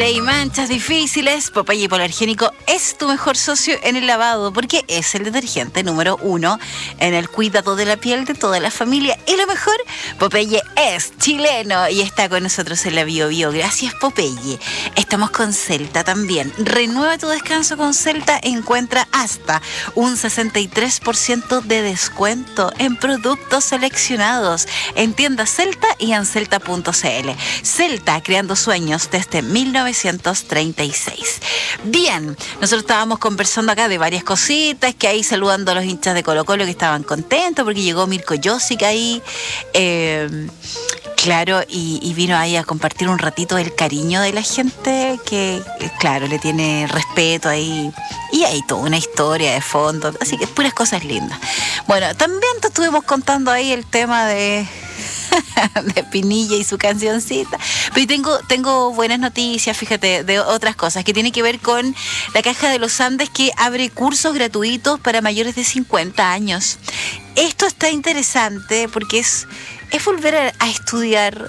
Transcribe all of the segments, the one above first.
Ley manchas difíciles, Popeye Hipoalergénico es tu mejor socio en el lavado porque es el detergente número 1 en el cuidado de la piel de toda la familia. Y lo mejor, Popeye es chileno y está con nosotros en la Bio Bio. Gracias, Popeye. Estamos con Celta también. Renueva tu descanso con Celta. Encuentra hasta un 63% de descuento en productos seleccionados en tiendas Celta y en celta.cl. Celta, creando sueños desde 1936. Bien, nosotros estábamos conversando acá de varias cositas, que ahí saludando a los hinchas de Colo-Colo que estaban contentos porque llegó Mirko Josic ahí, claro, y vino ahí a compartir un ratito el cariño de la gente que, claro, le tiene respeto ahí, y hay toda una historia de fondo, así que puras cosas lindas. Bueno, también te estuvimos contando ahí el tema de Pinilla y su cancioncita. Pero tengo buenas noticias, fíjate, de otras cosas que tienen que ver con la Caja de los Andes, que abre cursos gratuitos para mayores de 50 años. Esto está interesante porque es volver a estudiar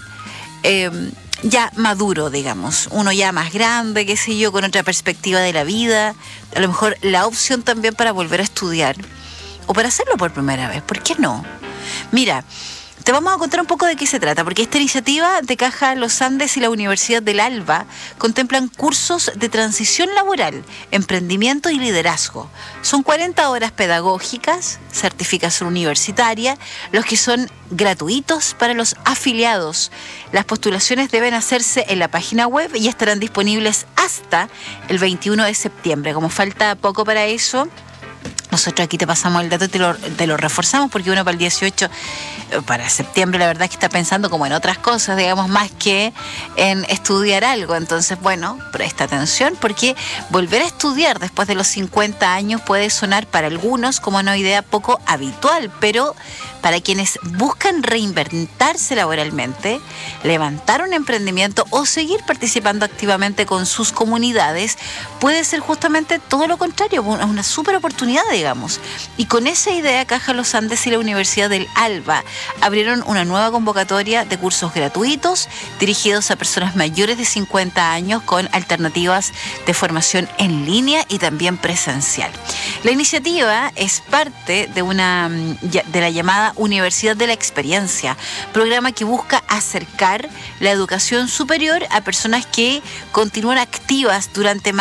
ya maduro, digamos, uno ya más grande, qué sé yo, con otra perspectiva de la vida, a lo mejor la opción también para volver a estudiar o para hacerlo por primera vez. ¿Por qué no? Mira, te vamos a contar un poco de qué se trata, porque esta iniciativa de Caja Los Andes y la Universidad del Alba contemplan cursos de transición laboral, emprendimiento y liderazgo. Son 40 horas pedagógicas, certificación universitaria, los que son gratuitos para los afiliados. Las postulaciones deben hacerse en la página web y estarán disponibles hasta el 21 de septiembre. Como falta poco para eso, nosotros aquí te pasamos el dato y te lo reforzamos, porque uno para el 18, para septiembre, la verdad es que está pensando como en otras cosas, digamos, más que en estudiar algo. Entonces, bueno, presta atención, porque volver a estudiar después de los 50 años puede sonar para algunos como una idea poco habitual, pero para quienes buscan reinventarse laboralmente, levantar un emprendimiento o seguir participando activamente con sus comunidades, puede ser justamente todo lo contrario, una súper oportunidad, digamos. Y con esa idea, Caja Los Andes y la Universidad del Alba abrieron una nueva convocatoria de cursos gratuitos dirigidos a personas mayores de 50 años con alternativas de formación en línea y también presencial. La iniciativa es parte de la llamada Universidad de la Experiencia, programa que busca acercar la educación superior a personas que continúan activas durante